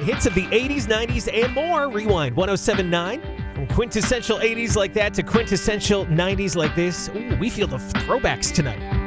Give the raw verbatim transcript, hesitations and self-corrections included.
hits of the eighties, nineties, and more. Rewind one oh seven point nine. From quintessential eighties like that to quintessential nineties like this. Ooh, we feel the throwbacks tonight.